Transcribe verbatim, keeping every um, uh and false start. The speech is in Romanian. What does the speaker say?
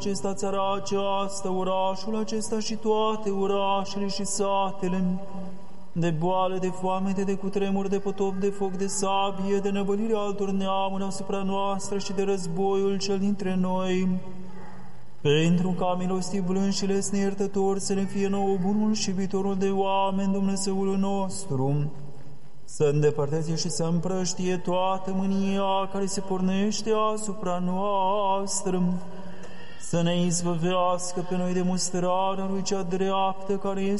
acesta, țara aceasta, orașul acesta și toate orașele și satele, de boală, de foamete, de cutremur, de potop, de foc, de sabie, de năvălire altor neamuri asupra noastră și de războiul cel dintre noi, pentru ca milostiv blând și lesne iertător să ne fie nouă bunul și viitorul de oameni, Dumnezeul nostru, să îndepărteze și să împrăștie toată mânia care se pornește asupra noastră, să ne izbăvească pe noi de mustrarea lui cea dreaptă care este